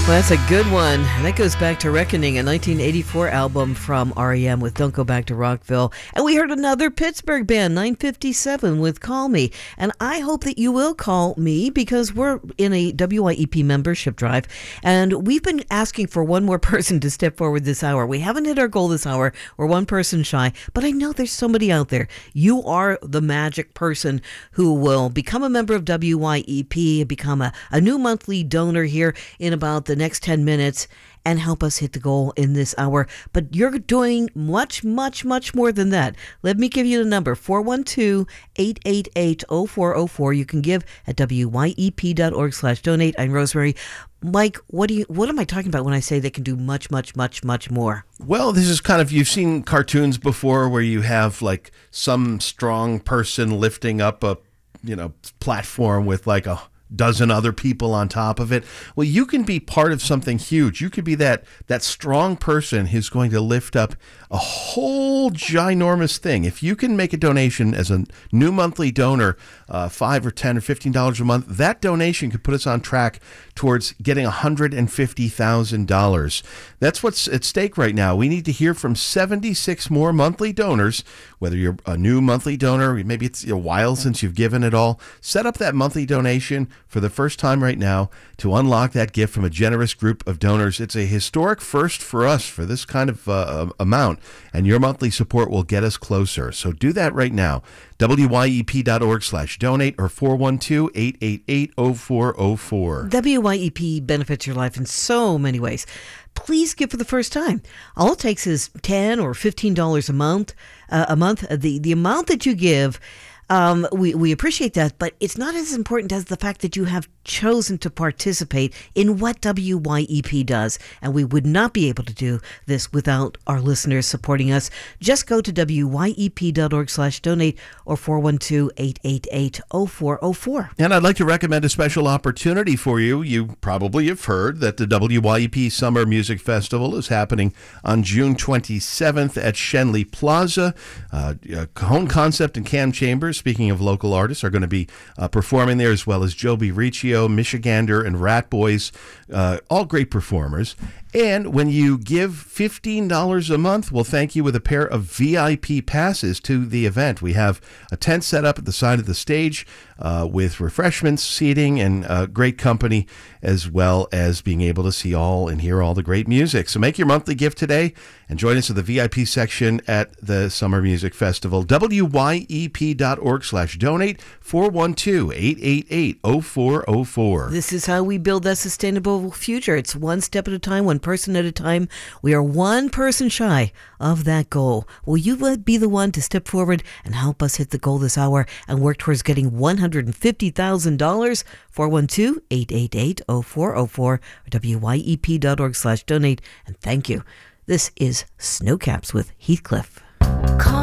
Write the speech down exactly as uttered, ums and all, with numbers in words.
Well, that's a good one. And that goes back to Reckoning, a nineteen eighty-four album from R E M with Don't Go Back to Rockville. And we heard another Pittsburgh band, nine fifty-seven, with Call Me. And I hope that you will call me because we're in a W Y E P membership drive. And we've been asking for one more person to step forward this hour. We haven't hit our goal this hour. We're one person shy. But I know there's somebody out there. You are the magic person who will become a member of W Y E P, become a, a new monthly donor here in about the next ten minutes and help us hit the goal in this hour. But you're doing much, much, much more than that. Let me give you the number, four one two, eight eight eight, zero four zero four. You can give at W Y E P dot org slash donate. I'm Rosemary. Mike, what do you? What am I talking about when I say they can do much, much, much, much more? Well, this is kind of, you've seen cartoons before where you have like some strong person lifting up a, you know, platform with like a dozen other people on top of it. Well, you can be part of something huge. You could be that that strong person who's going to lift up a whole ginormous thing. If you can make a donation as a new monthly donor, uh, five or ten or fifteen dollars a month, that donation could put us on track towards getting one hundred fifty thousand dollars. That's what's at stake right now. We need to hear from seventy-six more monthly donors. Whether you're a new monthly donor, maybe it's a while since you've given it all, set up that monthly donation for the first time right now to unlock that gift from a generous group of donors. It's a historic first for us for this kind of uh, amount, and your monthly support will get us closer. So do that right now. W Y E P dot org slash donate or four one two, eight eight eight, zero four zero four. W Y E P benefits your life in so many ways. Please give for the first time. All it takes is ten or fifteen dollars a month. Uh, a month. The the amount that you give, um, we we appreciate that, but it's not as important as the fact that you have chosen to participate in what W Y E P does, and we would not be able to do this without our listeners supporting us. Just go to W Y E P dot org slash donate or four one two, eight eight eight, zero four zero four. And I'd like to recommend a special opportunity for you. You probably have heard that the W Y E P Summer Music Festival is happening on June twenty-seventh at Schenley Plaza. Uh, Cajon Concept and Cam Chambers, speaking of local artists, are going to be uh, performing there, as well as Joby Riccio, Michigander, and Rat Boys, uh, all great performers. And when you give fifteen dollars a month, we'll thank you with a pair of V I P passes to the event. We have a tent set up at the side of the stage uh, with refreshments, seating, and uh, great company, as well as being able to see all and hear all the great music. So make your monthly gift today and join us at the V I P section at the Summer Music Festival. W Y E P dot org slash donate, four one two, eight eight eight, zero four zero four. This is how we build that sustainable future. It's one step at a time, one person at a time. We are one person shy of that goal. Will you be the one to step forward and help us hit the goal this hour and work towards getting one hundred fifty thousand dollars? four one two, eight eight eight, zero four zero four or W Y E P dot org slash donate. And thank you. This is Snowcaps with Heathcliff.